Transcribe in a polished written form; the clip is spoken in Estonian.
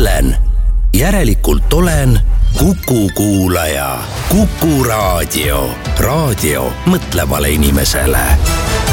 mõtlen, järelikult olen Kuku kuulaja. Kuku raadio. Raadio mõtlevale inimesele.